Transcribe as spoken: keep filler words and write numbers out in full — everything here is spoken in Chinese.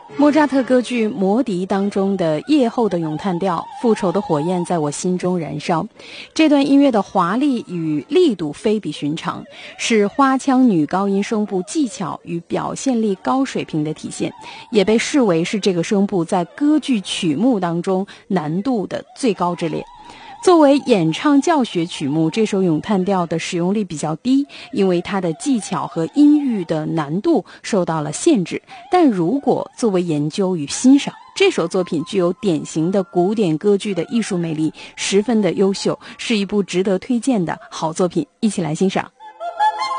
莫扎特歌剧《魔笛》当中的夜后的咏叹调《复仇的火焰在我心中燃烧》，这段音乐的华丽与力度非比寻常，是花腔女高音声部技巧与表现力高水平的体现，也被视为是这个声部在歌剧曲目当中难度的最高之列。作为演唱教学曲目，这首咏叹调的使用率比较低，因为它的技巧和音域的难度受到了限制。但如果作为研究与欣赏，这首作品具有典型的古典歌剧的艺术魅力，十分的优秀，是一部值得推荐的好作品。一起来欣赏。